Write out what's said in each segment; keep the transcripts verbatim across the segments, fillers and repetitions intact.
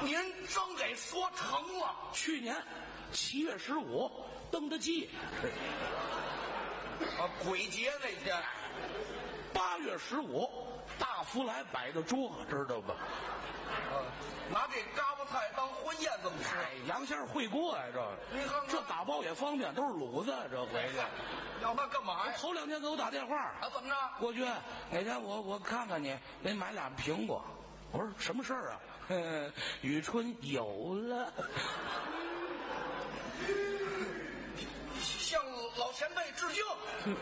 您真给说成了。 去年七月十五登的记， 啊，鬼节那天， 八月十五大福来摆的桌，知道吧？ 啊，拿这嘎巴菜当婚宴这么吃。 哎，洋馅会过呀，这您看看这打包也方便，都是卤子，这回去。 要那干嘛呀？ 头两天给我打电话， 啊，怎么着？ 国军，哪天我我看看你，得买俩苹果。我说什么事儿啊？呵，雨春有了。 向老前辈致敬。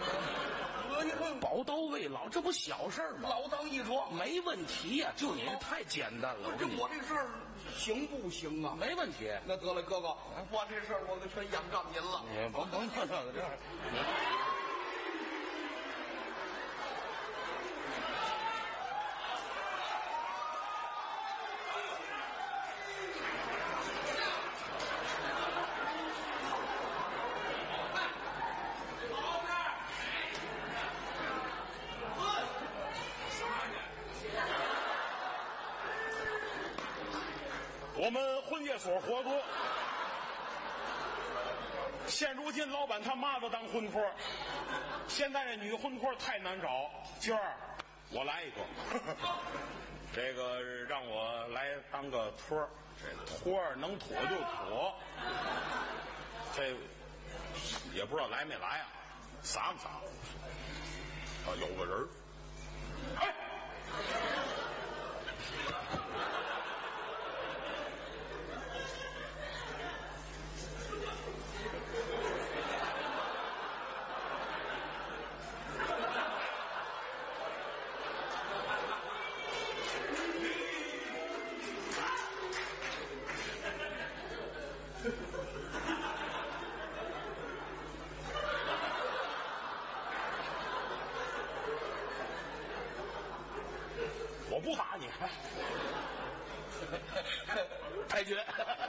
宝刀未老，这不小事儿吗？ 老当益壮， 没问题呀、啊，就你这太简单了。 这我这事儿行不行啊？ 没问题。 那得了，哥哥，我这事儿我就全仰仗您了。 你甭甭这个这。 我们婚介所合作，现如今老板他妈的当婚托，现在这女婚托太难找，今儿我来一个，这个让我来当个托儿，这托儿能妥就妥，这也不知道来没来啊，撒不撒？啊，有个人儿，哎。我不打你， 太绝！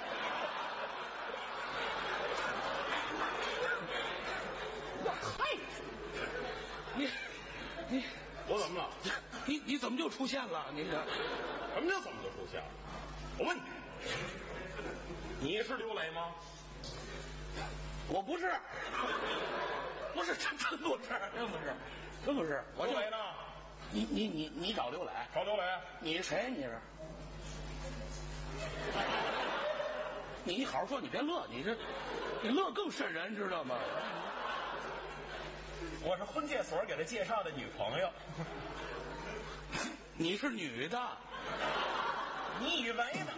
我太你你我怎么了？ 你你怎么就出现了？你这什么叫怎么就出现了？我问你，你是刘磊吗？ 我不是，不是，真真不是，真不是，真不是。我刘磊呢？ 你你你你找刘磊？ 找刘磊？ 你谁？你是？你你好好说，你别乐，你这你乐更瘆人，知道吗？ 我是婚介所给他介绍的女朋友。 你是女的？ 你以为呢？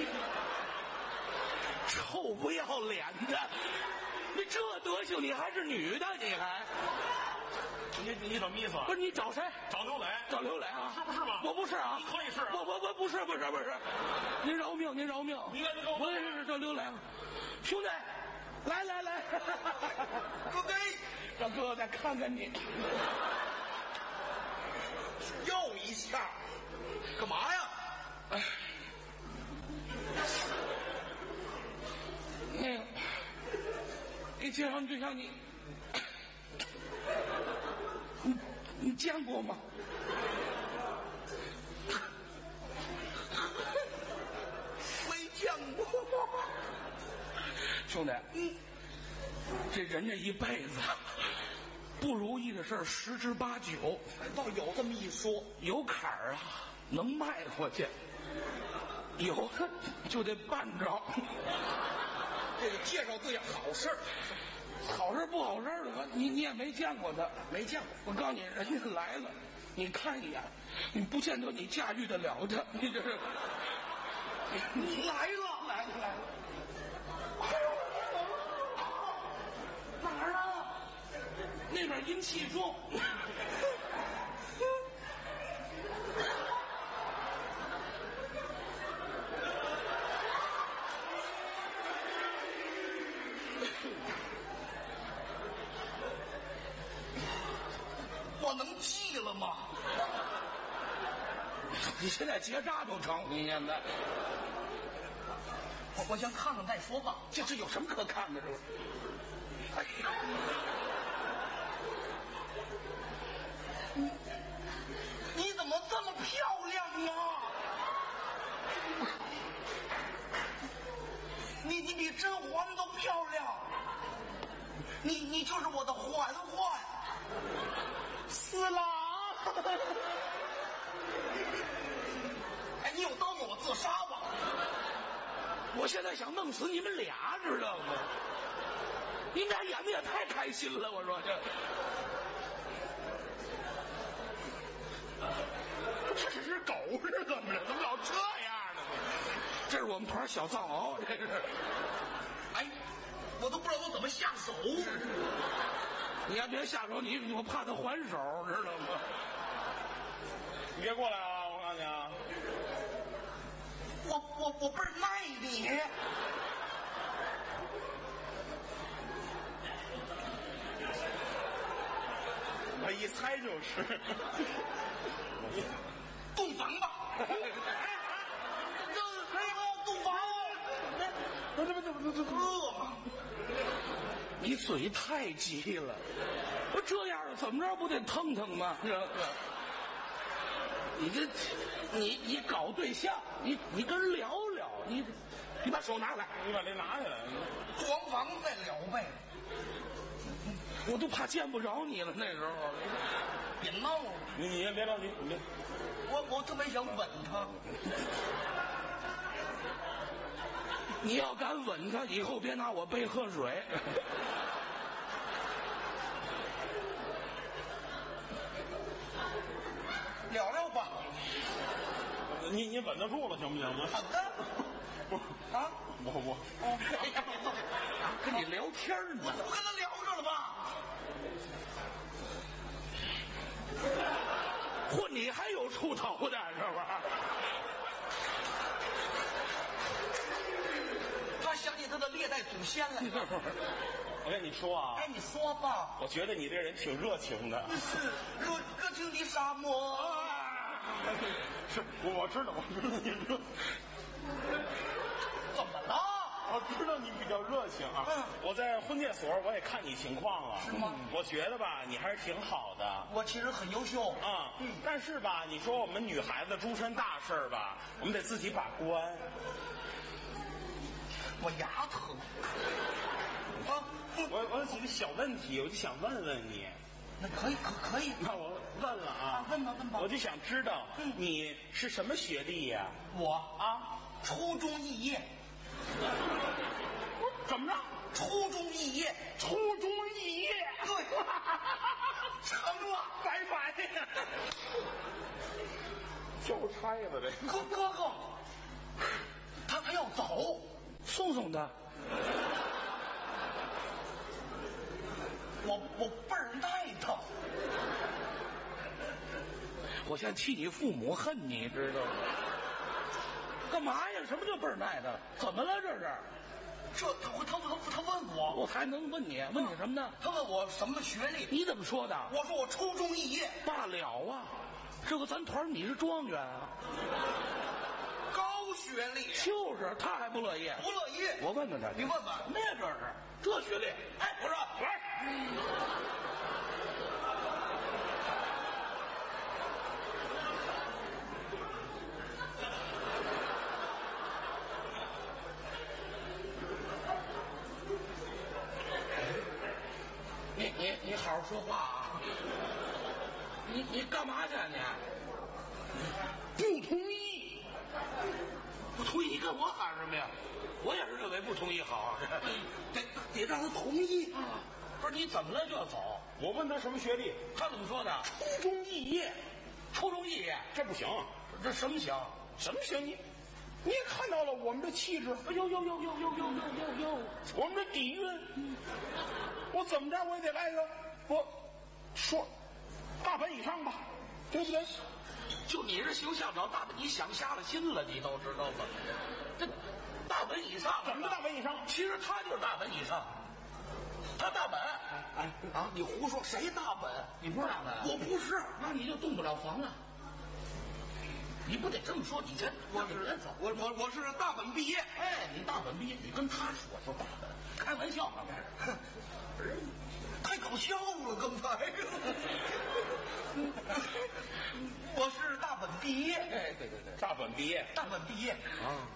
臭不要脸的！你这德行，你还是女的？你还？ 你你什么意思啊？ 不是你找谁？ 找刘磊？ 找刘磊啊？ 是不是吧？ 我不是啊， 你可以是、啊。 我我我不是不是不是，您饶命您饶命！ 你赶紧给我， 我也是找刘磊，兄弟，来来来， 哥哥， 让哥哥再看看你， 又一下，干嘛呀？ 哎，那个，给介绍你对象你。你你见过吗？ 没见过。 兄弟， 嗯， 这人这一辈子不如意的事儿十之八九， 倒有这么一说。 有坎儿啊，能迈过去；有的就得绊着。 这个介绍对象好事儿。 好事不好事的，你你也没见过他， 没见过。 我告诉你，人家来了，你看一眼，你不见得你驾驭得了他。你这是， 你你来了， 来了来了， 哪儿啊？ 那边阴气重。 我能记了吗？ 你现在结扎都成，你现在， 我我先看看再说吧。 这这有什么可看的？这是，哎呀， 你你怎么这么漂亮啊？ 甄嬛都漂亮，你你就是我的嬛嬛， 四郎。 哎，你有刀吗？我自杀吧。 我现在想弄死你们俩，知道吗？你们俩演的也太开心了，我说这。 这只是狗是怎么着？怎么老这样呢？ 这是我们团小藏獒，这是。 哎，我都不知道我怎么下手。 你还别下手，你我怕他还手，知道吗？ 你别过来啊！我告诉你啊， 我我我倍儿耐你。 我一猜就是。 洞房吧。这这洞房。 不不不不不不。 你嘴太急了，我这样怎么着不得腾腾吗？这你这，你你搞对象，你你跟人聊聊，你你把手拿来， 你把这拿下来。 装房再聊呗。 我都怕见不着你了，那时候。 别闹了， 你你别着急，你别。 我我特别想吻他。 你要敢吻他，以后别拿我杯喝水。 聊聊吧。 你你稳得住了，行不行？ 好的。 不啊， 我我。 哦，哎呀，别动， 跟你聊天呢。 我不跟他聊着了吧？ 混你还有出头的，是吧？ 他想起他的历代祖先来了。 我跟你说啊， 哎，你说吧。 我觉得你这人挺热情的。 是热热情的沙漠。 啊、是，我我知道，我知道你热。 怎么了？ 我知道你比较热情啊。 嗯， 我在婚介所我也看你情况了。 是吗？ 我觉得吧，你还是挺好的。 我其实很优秀啊。嗯。但是吧，你说我们女孩子诸身大事吧，我们得自己把关。 我牙疼。啊， 我我有几个小问题，我就想问问你。 那可以可可以。 那我问了啊。 啊，问吧问吧。 我就想知道， 嗯， 你是什么学历呀？ 我啊，初中肄业。 怎么着？ 初中肄业。 初中肄业。 对。成了， 拜拜呀！就差了这。 哥哥哥，他还要走， 送送他。 我我倍儿耐他。 我现在替你父母恨你，知道吗？干嘛呀？什么叫倍儿耐他？怎么了这是？ 这他他他他问我， 我还能问你？问你什么呢？ 他问我什么学历？ 你怎么说的？ 我说我初中肄业。 罢了啊，这个咱团你是状元啊。 高学历。 就是他还不乐意。 不乐意。 我问问他， 你问问。 什么呀这是？这学历？哎，我说来。你你你好好说话啊！你你干嘛去你？不同意？不同意？你跟我喊什么呀？我也是认为不同意好，得得让他同意啊！不是你怎么了就要走？ 我问他什么学历， 他怎么说的？ 初中肄业。 初中肄业， 这不行， 这什么行？ 什么行？你你也看到了我们的气质， 哎呦呦呦呦呦呦呦呦呦， 我们的底蕴，我怎么着我也得来个，我说大本以上吧，对不对？ 就你这形象找大本，你想瞎了心了，你都知道吗？这大本以上， 怎么的大本以上？ 其实他就是大本以上，他大本。 哎啊，你胡说，谁大本？ 你不是大本？我不是，那你就动不了房了。你不得这么说，你这我是我我我是大本毕业。 哎，你大本毕业，你跟他说说大本，开玩笑呢，这是。 太搞笑了，刚才。我是大本毕业。 哎，对对对， 大本毕业， 大本毕业啊。